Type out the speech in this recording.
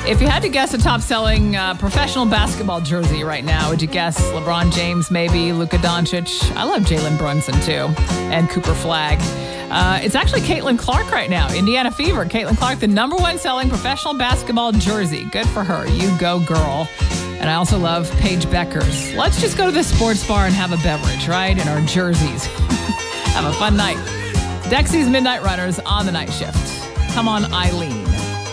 If you had to guess a top-selling professional basketball jersey right now, would you guess LeBron James, maybe Luka Doncic? I love Jalen Brunson, too, and Cooper Flagg. It's actually Caitlin Clark right now, Indiana Fever. Caitlin Clark, the number one selling professional basketball jersey. Good for her. You go, girl. And I also love Paige Beckers. Let's just go to the sports bar and have a beverage, right? In our jerseys. Have a fun night. Dexy's Midnight Runners on the night shift. Come on, Eileen.